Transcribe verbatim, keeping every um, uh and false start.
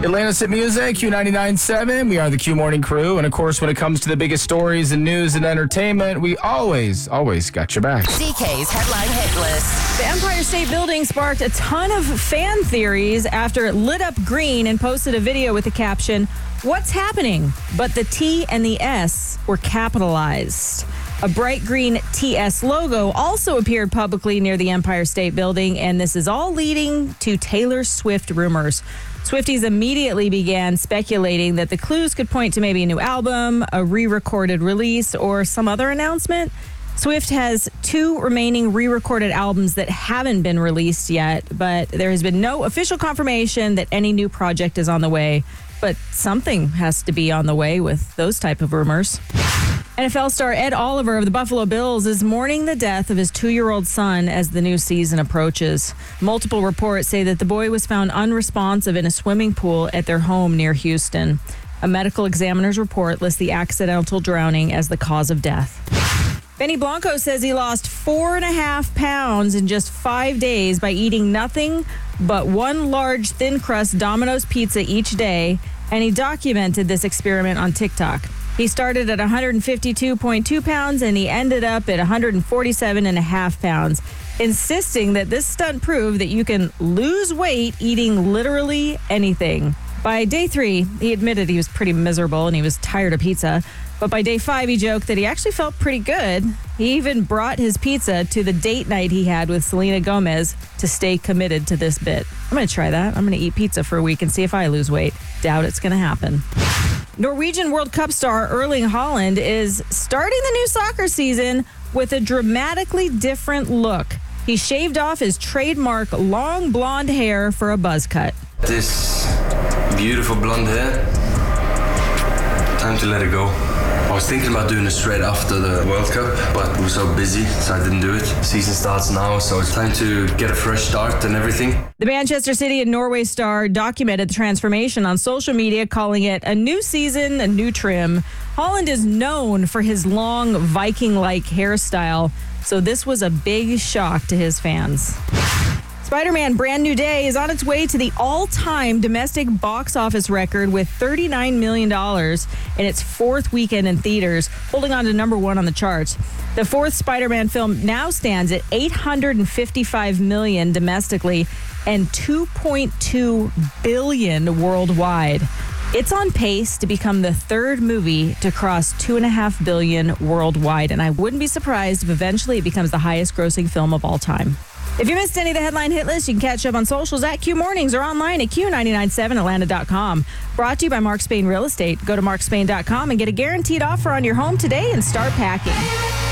Atlantis Hit Music, Q ninety-nine point seven. We are the Q Morning Crew. And, of course, when it comes to the biggest stories in news and entertainment, we always, always got your back. D K's Headline Hit List. The Empire State Building sparked a ton of fan theories after it lit up green and posted a video with the caption, "What's happening?" But the T and the S were capitalized. A bright green T S logo also appeared publicly near the Empire State Building, and this is all leading to Taylor Swift rumors. Swifties immediately began speculating that the clues could point to maybe a new album, a re-recorded release, or some other announcement. Swift has two remaining re-recorded albums that haven't been released yet, but there has been no official confirmation that any new project is on the way. But something has to be on the way with those type of rumors. N F L star Ed Oliver of the Buffalo Bills is mourning the death of his two-year-old son as the new season approaches. Multiple reports say that the boy was found unresponsive in a swimming pool at their home near Houston. A medical examiner's report lists the accidental drowning as the cause of death. Benny Blanco says he lost four and a half pounds in just five days by eating nothing but one large thin crust Domino's pizza each day, and he documented this experiment on TikTok. He started at one hundred fifty-two point two pounds and he ended up at one hundred forty-seven and a half pounds, insisting that this stunt proved that you can lose weight eating literally anything. By day three, he admitted he was pretty miserable and he was tired of pizza. But by day five, he joked that he actually felt pretty good. He even brought his pizza to the date night he had with Selena Gomez to stay committed to this bit. I'm going to try that. I'm going to eat pizza for a week and see if I lose weight. Doubt it's going to happen. Norwegian World Cup star Erling Haaland is starting the new soccer season with a dramatically different look. He shaved off his trademark long blonde hair for a buzz cut. This beautiful blonde hair, time to let it go. I was thinking about doing it straight after the World Cup, but we were so busy, so I didn't do it. Season starts now, so it's time to get a fresh start and everything. The Manchester City and Norway star documented the transformation on social media, calling it a new season, a new trim. Haaland is known for his long Viking-like hairstyle, so this was a big shock to his fans. Spider-Man Brand New Day is on its way to the all-time domestic box office record with thirty-nine million dollars in its fourth weekend in theaters, holding on to number one on the charts. The fourth Spider-Man film now stands at eight hundred fifty-five million dollars domestically and two point two billion dollars worldwide. It's on pace to become the third movie to cross two point five billion dollars worldwide, and I wouldn't be surprised if eventually it becomes the highest-grossing film of all time. If you missed any of the headline hit list, you can catch up on socials at Q Mornings or online at Q nine nine seven Atlanta dot com. Brought to you by Mark Spain Real Estate. Go to mark spain dot com and get a guaranteed offer on your home today and start packing.